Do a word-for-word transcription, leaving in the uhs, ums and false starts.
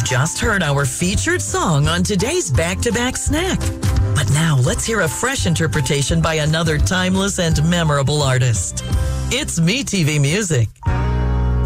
just heard our featured song on today's back-to-back snack. But now let's hear a fresh interpretation by another timeless and memorable artist. It's MeTV Music.